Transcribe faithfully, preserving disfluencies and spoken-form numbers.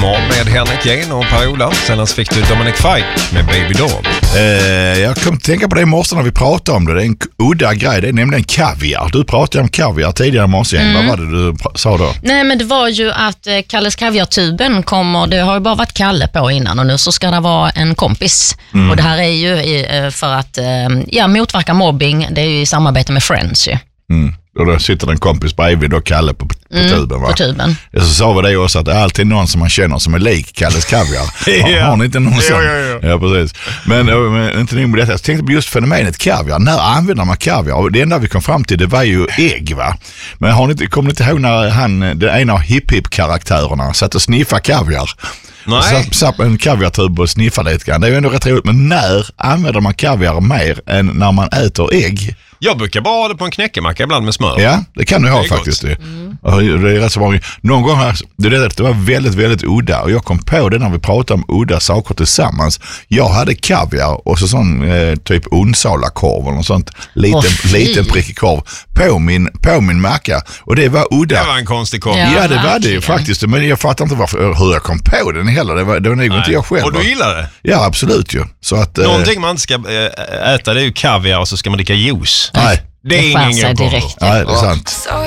morgon med Henrik Jane och Per-Ola. Sen fick du Dominic Fike med Baby Doll. Eh, jag kom att tänka på det i morse när vi pratade om det. Det är en udda grej, det är nämligen kaviar. Du pratade om kaviar tidigare i morse. Mm. Vad var det du pr- sa då? Nej, men det var ju att eh, Kalles kaviartuben kommer, det har ju bara varit Kalle på innan och nu så ska det vara en kompis. Mm. Och det här är ju i, för att eh, ja, motverka mobbing, det är ju i samarbete med Friends ju. Mm. Och då sitter en kompis bredvid och Kalle på, på mm, tuben, va? På tuben. Så sa vi det också att det är alltid någon som man känner som är lik Kalles kaviar. Har, har ni inte någon sån? Ja, ja, ja. Ja, precis. Men, men inte nog med detta. Jag tänkte på just fenomenet kaviar. När använder man kaviar? Och det enda vi kom fram till, det var ju ägg, va? Men har ni inte, kommer ni inte ihåg när han, den ena av hipp-hipp-karaktärerna satt och sniffade kaviar? Nej. Satt, satt en kaviartub och sniffade lite grann. Det är ju ändå rätt roligt. Men när använder man kaviar mer än när man äter ägg? Jag brukar bara ha det på en knäckemacka ibland med smör. Ja, det kan du ha faktiskt. Det. Mm. det är rätt så många. Någon gång här, det, det var väldigt, väldigt udda. Och jag kom på det när vi pratade om udda saker tillsammans. Jag hade kaviar och så sån eh, typ onsalakorv eller något sånt. Liten, oh, liten prickig korv på min, på min macka. Och det var udda. Det var en konstig korv. Ja, ja det var det ju faktiskt. Men jag fattar inte varför, hur jag kom på den heller. Det var, det var nog inte jag själv. Och du gillar det? Ja, absolut ju. Så att, någonting eh, man inte ska äta, det är ju kaviar och så ska man dricka juice. Nej. Det är ingen direkt. Nej, det är sant.